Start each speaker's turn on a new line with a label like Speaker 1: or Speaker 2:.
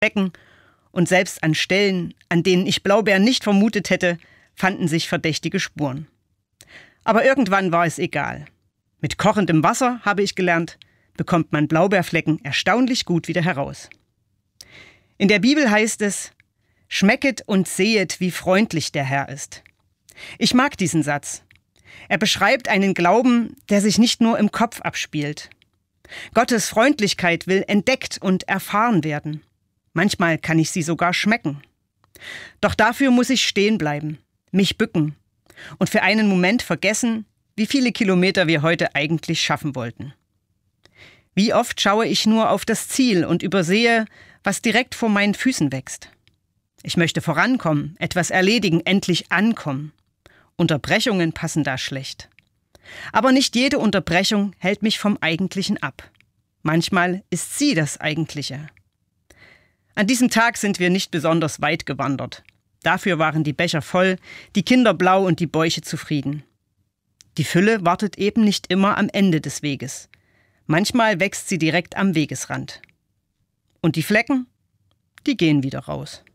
Speaker 1: Flecken und selbst an Stellen, an denen ich Blaubeeren nicht vermutet hätte, fanden sich verdächtige Spuren. Aber irgendwann war es egal. Mit kochendem Wasser, habe ich gelernt, bekommt man Blaubeerflecken erstaunlich gut wieder heraus. In der Bibel heißt es: Schmecket und sehet, wie freundlich der Herr ist. Ich mag diesen Satz. Er beschreibt einen Glauben, der sich nicht nur im Kopf abspielt. Gottes Freundlichkeit will entdeckt und erfahren werden. Manchmal kann ich sie sogar schmecken. Doch dafür muss ich stehen bleiben, mich bücken und für einen Moment vergessen, wie viele Kilometer wir heute eigentlich schaffen wollten. Wie oft schaue ich nur auf das Ziel und übersehe, was direkt vor meinen Füßen wächst. Ich möchte vorankommen, etwas erledigen, endlich ankommen. Unterbrechungen passen da schlecht. Aber nicht jede Unterbrechung hält mich vom Eigentlichen ab. Manchmal ist sie das Eigentliche. An diesem Tag sind wir nicht besonders weit gewandert. Dafür waren die Becher voll, die Kinder blau und die Bäuche zufrieden. Die Fülle wartet eben nicht immer am Ende des Weges. Manchmal wächst sie direkt am Wegesrand. Und die Flecken, die gehen wieder raus.